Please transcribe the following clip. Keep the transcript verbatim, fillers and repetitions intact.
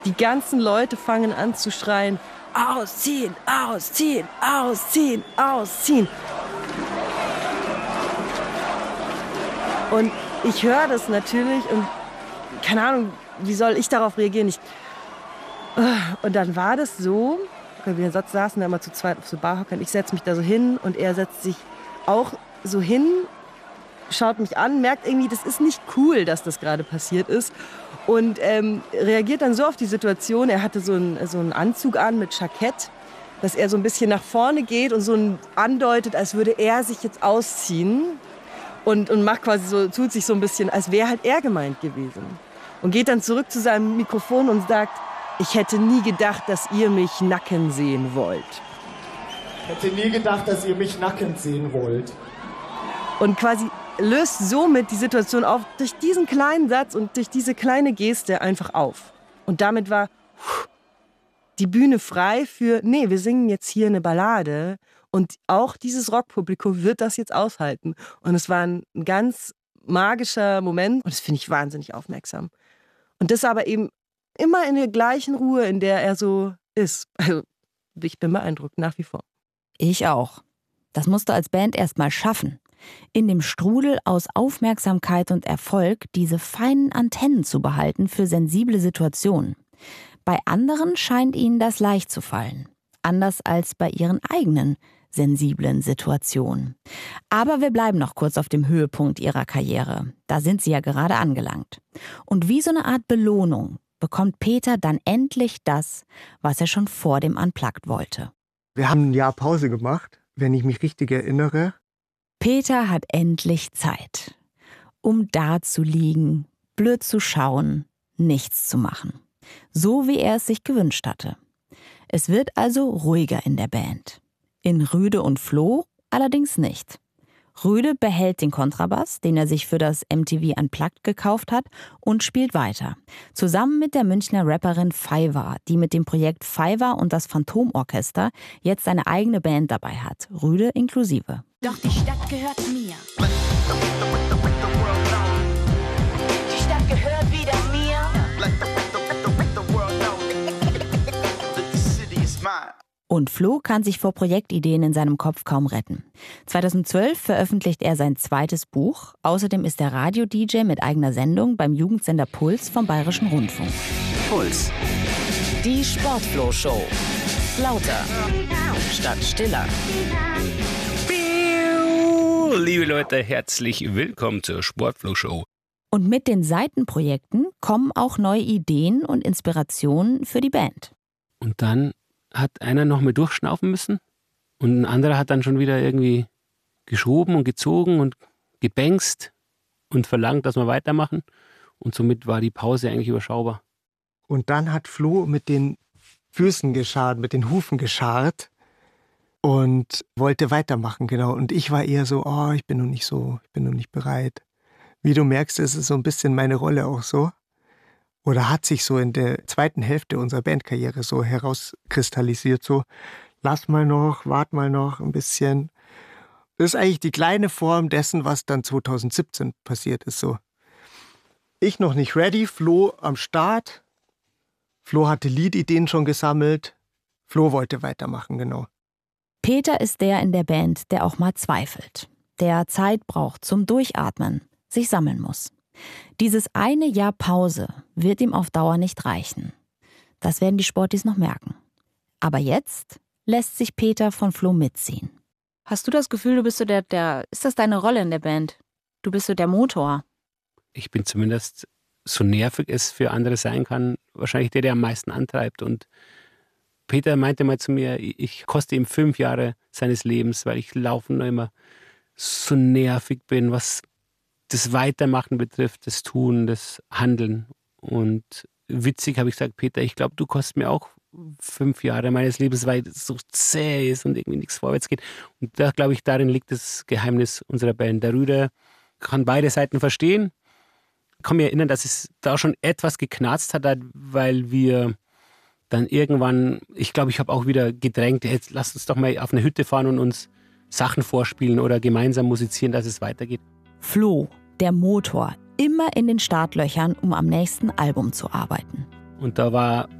Die ganzen Leute fangen an zu schreien, ausziehen, ausziehen, ausziehen, ausziehen. Und ich höre das natürlich und keine Ahnung, wie soll ich darauf reagieren? Ich, und dann war das so, wir saßen da immer zu zweit auf so Barhockern, ich setze mich da so hin und er setzt sich auch so hin, schaut mich an, merkt irgendwie, das ist nicht cool, dass das gerade passiert ist und ähm, reagiert dann so auf die Situation. Er hatte so einen, so einen Anzug an mit Jackett, dass er so ein bisschen nach vorne geht und so ein, andeutet, als würde er sich jetzt ausziehen und, und macht quasi so, tut sich so ein bisschen, als wäre halt er gemeint gewesen. Und geht dann zurück zu seinem Mikrofon und sagt, ich hätte nie gedacht, dass ihr mich nacken sehen wollt. Ich hätte nie gedacht, dass ihr mich nackend sehen wollt. Und quasi löst somit die Situation auf, durch diesen kleinen Satz und durch diese kleine Geste einfach auf. Und damit war die Bühne frei für, nee, wir singen jetzt hier eine Ballade und auch dieses Rockpublikum wird das jetzt aushalten. Und es war ein ganz magischer Moment und das finde ich wahnsinnig aufmerksam. Und das aber eben immer in der gleichen Ruhe, in der er so ist. Also ich bin beeindruckt, nach wie vor. Ich auch. Das musst du als Band erst mal schaffen. In dem Strudel aus Aufmerksamkeit und Erfolg diese feinen Antennen zu behalten für sensible Situationen. Bei anderen scheint ihnen das leicht zu fallen. Anders als bei ihren eigenen sensiblen Situationen. Aber wir bleiben noch kurz auf dem Höhepunkt ihrer Karriere. Da sind sie ja gerade angelangt. Und wie so eine Art Belohnung bekommt Peter dann endlich das, was er schon vor dem Unplugged wollte. Wir haben ein Jahr Pause gemacht, wenn ich mich richtig erinnere. Peter hat endlich Zeit, um da zu liegen, blöd zu schauen, nichts zu machen. So wie er es sich gewünscht hatte. Es wird also ruhiger in der Band. In Rüde und Flo allerdings nicht. Rüde behält den Kontrabass, den er sich für das M T V Unplugged gekauft hat, und spielt weiter. Zusammen mit der Münchner Rapperin Faiwa, die mit dem Projekt Faiwa und das Phantomorchester jetzt seine eigene Band dabei hat, Rüde inklusive. Doch die Stadt gehört mir. Die Stadt gehört wieder mir. Und Flo kann sich vor Projektideen in seinem Kopf kaum retten. zweitausendzwölf veröffentlicht er sein zweites Buch. Außerdem ist er Radio-D J mit eigener Sendung beim Jugendsender Puls vom Bayerischen Rundfunk. Puls. Die Sportflow-Show. Lauter. Statt stiller. Liebe Leute, herzlich willkommen zur Sportflow-Show. Und mit den Seitenprojekten kommen auch neue Ideen und Inspirationen für die Band. Und dann hat einer noch mal durchschnaufen müssen und ein anderer hat dann schon wieder irgendwie geschoben und gezogen und gebängst und verlangt, dass wir weitermachen. Und somit war die Pause eigentlich überschaubar. Und dann hat Flo mit den Füßen gescharrt, mit den Hufen gescharrt und wollte weitermachen, genau. Und ich war eher so, oh, ich bin noch nicht so, ich bin noch nicht bereit. Wie du merkst, ist es so ein bisschen meine Rolle auch so. Oder hat sich so in der zweiten Hälfte unserer Bandkarriere so herauskristallisiert, so lass mal noch, wart mal noch ein bisschen. Das ist eigentlich die kleine Form dessen, was dann zweitausendsiebzehn passiert ist. So. Ich noch nicht ready, Flo am Start. Flo hatte Liedideen schon gesammelt. Flo wollte weitermachen, genau. Peter ist der in der Band, der auch mal zweifelt. Der Zeit braucht zum Durchatmen, sich sammeln muss. Dieses eine Jahr Pause wird ihm auf Dauer nicht reichen. Das werden die Sportis noch merken. Aber jetzt lässt sich Peter von Flo mitziehen. Hast du das Gefühl, du bist so der, der, ist das deine Rolle in der Band? Du bist so der Motor. Ich bin zumindest, so nervig es für andere sein kann, wahrscheinlich der, der am meisten antreibt. Und Peter meinte mal zu mir, ich koste ihm fünf Jahre seines Lebens, weil ich laufen noch immer so nervig bin, was das Weitermachen betrifft, das Tun, das Handeln. Und witzig habe ich gesagt, Peter, ich glaube, du kostest mir auch fünf Jahre meines Lebens, weil es so zäh ist und irgendwie nichts vorwärts geht. Und da, glaube ich, darin liegt das Geheimnis unserer Band. Der Rüder kann beide Seiten verstehen. Ich kann mich erinnern, dass es da schon etwas geknarzt hat, weil wir dann irgendwann, ich glaube, ich habe auch wieder gedrängt, jetzt lasst uns doch mal auf eine Hütte fahren und uns Sachen vorspielen oder gemeinsam musizieren, dass es weitergeht. Flo, der Motor, immer in den Startlöchern, um am nächsten Album zu arbeiten. Und da war